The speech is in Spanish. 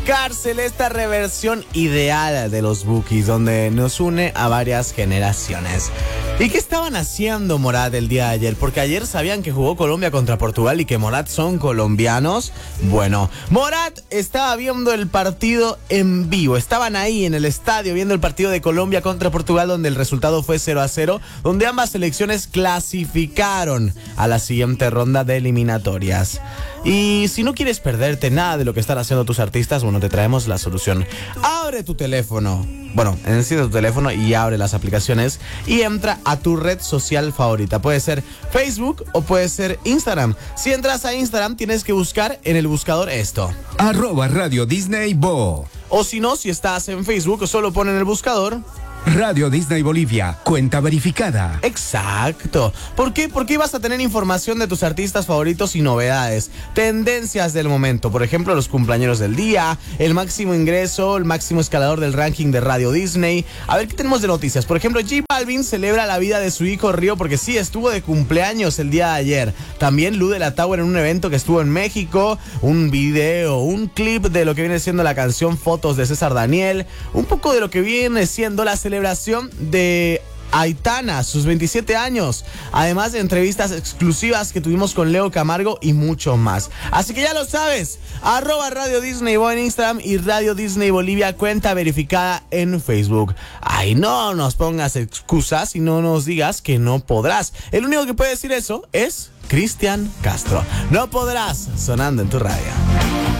Cárcel, esta reversión ideal de los Bukis, donde nos une a varias generaciones. ¿Y qué estaban haciendo Morat el día de ayer? Porque ayer sabían que jugó Colombia contra Portugal y que Morat son colombianos. Bueno, Morat estaba viendo el partido en vivo. Estaban ahí en el estadio viendo el partido de Colombia contra Portugal, donde el resultado fue 0-0, donde ambas selecciones clasificaron a la siguiente ronda de eliminatorias. Y si no quieres perderte nada de lo que están haciendo tus artistas, bueno, te traemos la solución. Abre tu teléfono. Bueno, enciende tu teléfono y abre las aplicaciones y entra a tu red social favorita. Puede ser Facebook o puede ser Instagram. Si entras a Instagram, tienes que buscar en el buscador esto: @Radio Disney Bo. O si no, si estás en Facebook, solo pon en el buscador Radio Disney Bolivia, cuenta verificada. Exacto. ¿Por qué? Porque vas a tener información de tus artistas favoritos y novedades, tendencias del momento, por ejemplo, los cumpleaños del día, el máximo ingreso, el máximo escalador del ranking de Radio Disney. A ver, ¿qué tenemos de noticias? Por ejemplo, J Balvin celebra la vida de su hijo Río porque sí, estuvo de cumpleaños el día de ayer. También Lu de la Tower en un evento que estuvo en México, un video, un clip de lo que viene siendo la canción Fotos de César Daniel, un poco de lo que viene siendo la celebración de Aitana, sus 27 años, además de entrevistas exclusivas que tuvimos con Leo Camargo y mucho más. Así que ya lo sabes, @Radio Disney Bo en Instagram y Radio Disney Bolivia, cuenta verificada en Facebook. Ay, no nos pongas excusas y no nos digas que no podrás. El único que puede decir eso es Cristian Castro. No podrás, sonando en tu radio.